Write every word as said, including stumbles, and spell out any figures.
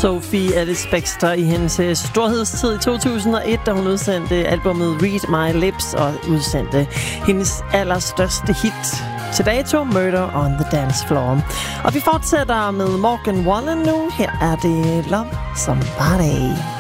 Sophie Ellis Bextor i hendes storhedstid i to tusind og et, da hun udsendte albumet Read My Lips og udsendte hendes allerstørste hit til dato, Murder on the Dance Floor. Og vi fortsætter med Morgan Wallen nu. Her er det Love Somebody.